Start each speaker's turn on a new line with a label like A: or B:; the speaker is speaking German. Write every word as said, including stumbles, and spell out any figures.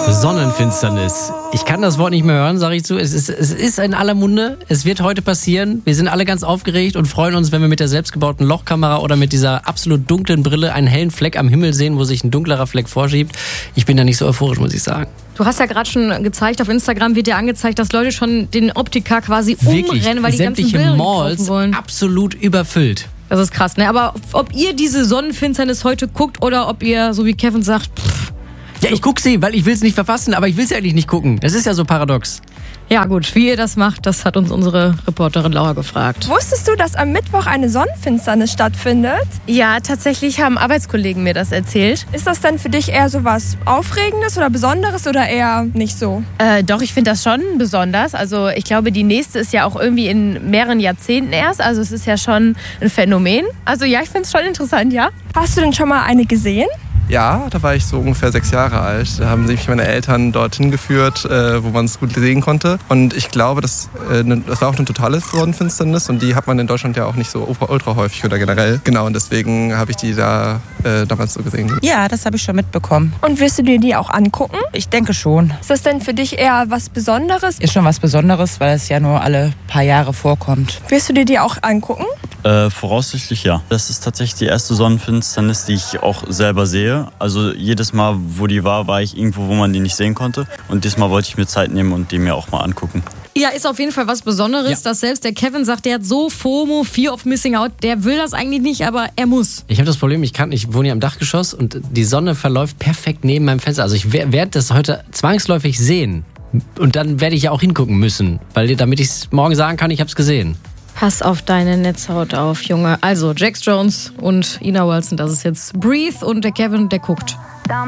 A: Sonnenfinsternis. Ich kann das Wort nicht mehr hören, sage ich zu. Es ist, es ist in aller Munde. Es wird heute passieren. Wir sind alle ganz aufgeregt und freuen uns, wenn wir mit der selbstgebauten Lochkamera oder mit dieser absolut dunklen Brille einen hellen Fleck am Himmel sehen, wo sich ein dunklerer Fleck vorschiebt. Ich bin da nicht so euphorisch, muss ich sagen.
B: Du hast ja gerade schon gezeigt, auf Instagram wird dir angezeigt, dass Leute schon den Optiker quasi
A: Wirklich,
B: umrennen, weil die ganzen Bilder
A: Malls
B: wollen.
A: Absolut überfüllt.
B: Das ist krass, ne? Aber ob ihr diese Sonnenfinsternis heute guckt oder ob ihr, so wie Kevin sagt, pff,
A: ja, ich guck sie, weil ich will es nicht verpassen, aber ich will es ja eigentlich nicht gucken. Das ist ja so paradox.
B: Ja gut, wie ihr das macht, das hat uns unsere Reporterin Laura gefragt.
C: Wusstest du, dass am Mittwoch eine Sonnenfinsternis stattfindet?
D: Ja, tatsächlich haben Arbeitskollegen mir das erzählt.
C: Ist das denn für dich eher so was Aufregendes oder Besonderes oder eher nicht so?
D: Äh, doch, ich finde das schon besonders. Also ich glaube, die nächste ist ja auch irgendwie in mehreren Jahrzehnten erst. Also es ist ja schon ein Phänomen. Also ja, ich finde es schon interessant, ja.
C: Hast du denn schon mal eine gesehen?
E: Ja, da war ich so ungefähr sechs Jahre alt. Da haben sich meine Eltern dorthin geführt, äh, wo man es gut sehen konnte. Und ich glaube, das, äh, ne, das war auch eine totale Sonnenfinsternis. Und die hat man in Deutschland ja auch nicht so ultra, ultra häufig oder generell. Genau, und deswegen habe ich die da äh, damals so gesehen.
F: Ja, das habe ich schon mitbekommen.
C: Und wirst du dir die auch angucken?
F: Ich denke schon.
C: Ist das denn für dich eher was Besonderes?
F: Ist schon was Besonderes, weil es ja nur alle paar Jahre vorkommt.
C: Wirst du dir die auch angucken?
G: Äh, voraussichtlich ja. Das ist tatsächlich die erste Sonnenfinsternis, die ich auch selber sehe. Also jedes Mal, wo die war, war ich irgendwo, wo man die nicht sehen konnte. Und diesmal wollte ich mir Zeit nehmen und die mir auch mal angucken.
B: Ja, ist auf jeden Fall was Besonderes, ja. Dass selbst der Kevin sagt, der hat so FOMO, Fear of Missing Out, der will das eigentlich nicht, aber er muss.
A: Ich habe das Problem, ich kann, ich wohne hier im Dachgeschoss und die Sonne verläuft perfekt neben meinem Fenster. Also ich werde das heute zwangsläufig sehen. Und dann werde ich ja auch hingucken müssen, weil damit ich es morgen sagen kann, ich habe es gesehen.
B: Pass auf deine Netzhaut auf, Junge. Also, Jax Jones und Ina Wilson, das ist jetzt Breathe und der Kevin, der guckt.